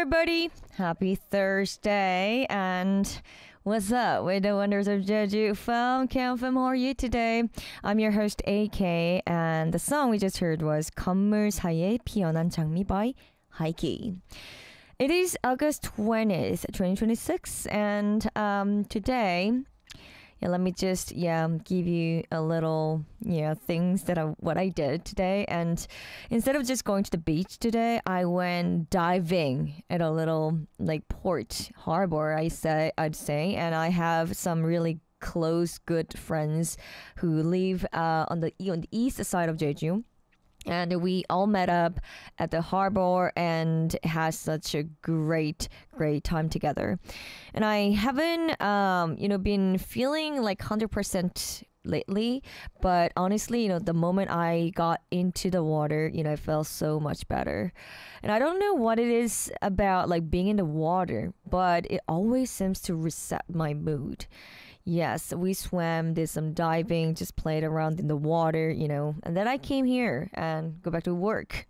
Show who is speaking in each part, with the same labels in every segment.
Speaker 1: everybody. Happy Thursday. And what's up with the wonders of Jeju from Camfam? How are you today? I'm your host, AK. And the song we just heard was 건물 사이에 피어난 장미 by Heike. It is August 20th, 2026. And today... let me just give you a little things that what I did today. And instead of just going to the beach today, I went diving at a little like port harbor. I'd say, and I have some really close good friends who live on the east side of Jeju. And we all met up at the harbor and had such a great time together. And I haven't, been feeling like 100% lately. But honestly, the moment I got into the water, I felt so much better. And I don't know what it is about like being in the water, but it always seems to reset my mood. Yes, we swam, did some diving, just played around in the water, and then I came here and go back to work.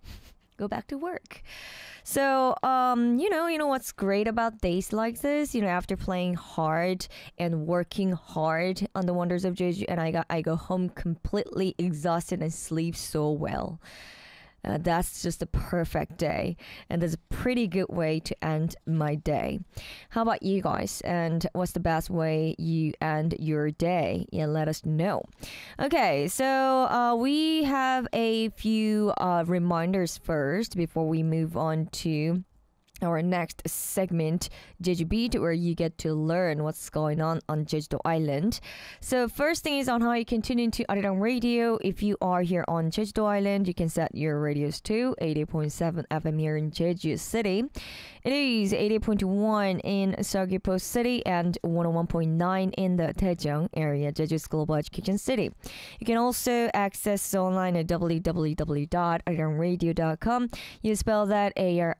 Speaker 1: So, what's great about days like this, after playing hard and working hard on the wonders of Jeju, and I go home completely exhausted and sleep so well. That's just a perfect day, and that's a pretty good way to end my day. How about you guys? And what's the best way you end your day? Let us know. Okay, so we have a few reminders first before we move on to our next segment, Jeju Beat, where you get to learn what's going on Jeju Island. So first thing is on how you can tune into Arirang Radio. If you are here on Jeju Island, you can set your radios to 88.7 FM here in Jeju City. It is 88.1 in Seogwipo City and 101.9 in the Daejeong area, Jeju's global education city. You can also access online at www.arirangradio.com. You spell that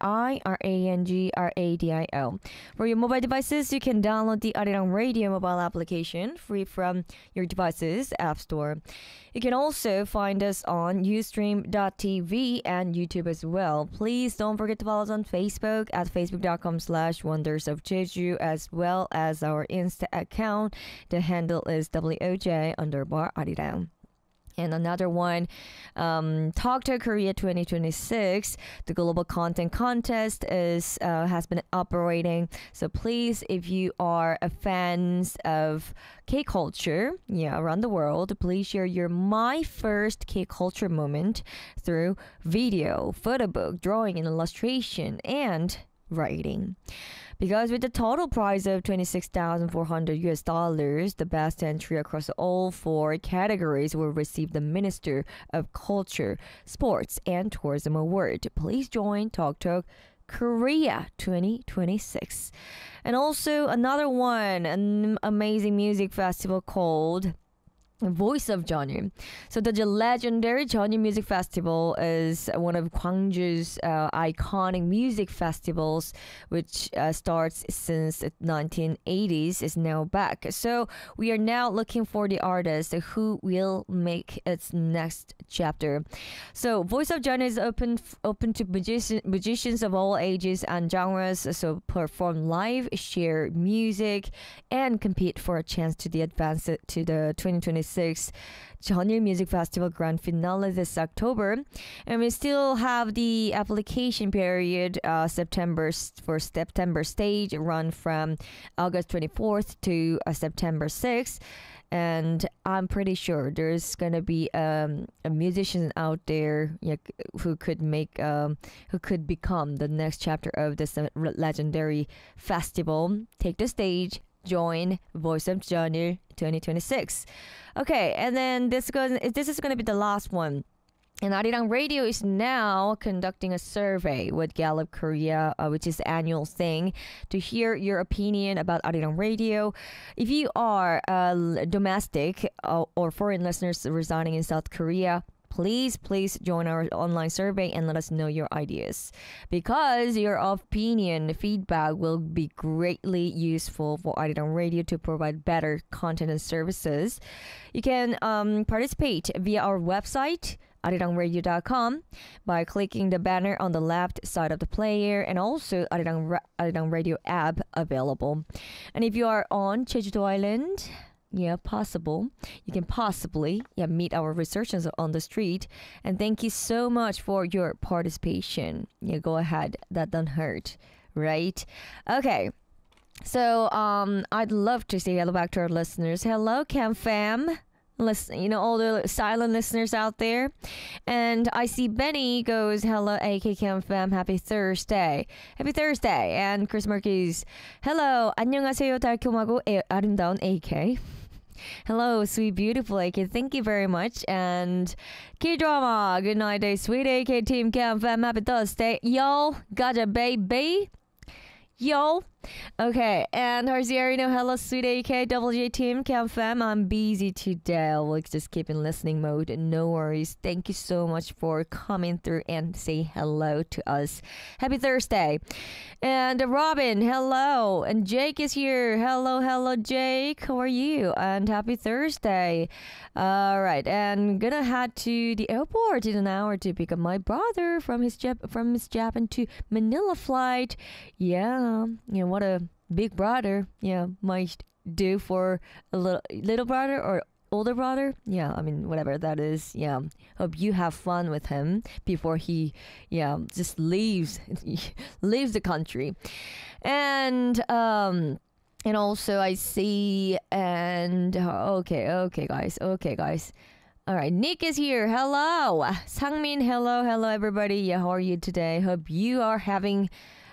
Speaker 1: ARIRANGRADIO. For your mobile devices, you can download the Arirang Radio mobile application free from your device's app store. You can also find us on Ustream.tv and YouTube as well. Please don't forget to follow us on Facebook at facebook.com/Wonders of Jeju, as well as our Insta account. The handle is WOJ_Arirang. And another one, Talk to Korea 2026. The global content contest has been operating. So please, if you are a fans of K-culture, around the world, please share your my first K-culture moment through video, photo book, drawing, and illustration, and writing. Because with the total prize of $26,400, the best entry across all 4 categories will receive the Minister of Culture, Sports, and Tourism Award. Please join Talk Korea 2026. And also another one, an amazing music festival called Voice of Jeonju. So the legendary Jeonju Music Festival is one of Gwangju's iconic music festivals, which starts since the 1980s, is now back. So we are now looking for the artist who will make its next chapter. So Voice of Jeonju is open to musicians of all ages and genres. So perform live, share music, and compete for a chance to the 2026 Jeonju Music Festival Grand Finale this October. And we still have the application period September stage run from August 24th to September 6th. And I'm pretty sure there's gonna be a musician out there who could become the next chapter of this legendary festival. Take the stage, join Voice of Jeonju 2026. Okay, and then this is gonna be the last one. And Arirang Radio is now conducting a survey with Gallup Korea, which is the annual thing, to hear your opinion about Arirang Radio. If you are domestic or foreign listeners residing in South Korea, please join our online survey and let us know your ideas, because your opinion feedback will be greatly useful for Arirang Radio to provide better content and services. You can participate via our website arirangradio.com by clicking the banner on the left side of the player, and also Arirang Radio app available. And if you are on Jeju-do Island, yeah, possible. You can possibly meet our researchers on the street. And thank you so much for your participation. Yeah, go ahead. That don't hurt, right? Okay. So I'd love to say hello back to our listeners. Hello, Cam Fam. Listen, all the silent listeners out there. And I see Benny goes, hello, AK Cam Fam. Happy Thursday. Happy Thursday. And Chris Murky's, hello. 안녕하세요, 달콤하고 아름다운 AK. Hello, sweet, beautiful AK. Thank you very much. And K-Drama, good night, day, sweet AK team, Cam Fam. Happy Thursday. Yo, gotcha, baby. Yo. Okay, and Harziarino, hello, sweet AK, Double J team, Cam Fam. I'm busy today. I'll just keep in listening mode. No worries. Thank you so much for coming through and say hello to us. Happy Thursday. And Robin, hello. And Jake is here. Hello, Jake. How are you? And happy Thursday. All right, and gonna head to the airport in an hour to pick up my brother from his Japan to Manila flight. Yeah, what a big brother, might do for a little brother or older brother. Yeah, I mean, whatever that is. Yeah, hope you have fun with him before he, just leaves the country. And also I see, and okay guys. All right, Nick is here. Hello, Sangmin. Hello, everybody. Yeah, how are you today? Hope you are having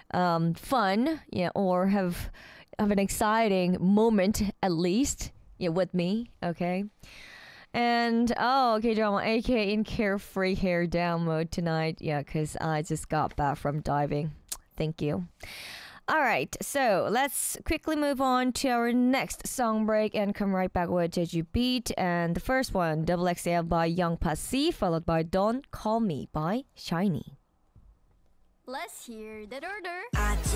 Speaker 1: fun, or have an exciting moment at least, with me, okay? And okay, drama, AK in carefree hair down mode tonight, because I just got back from diving. Thank you. All right, so let's quickly move on to our next song break and come right back with Jeju Beat. And the first one, Double XL by Young Passy, followed by Don't Call Me by Shiny.
Speaker 2: Let's hear that order.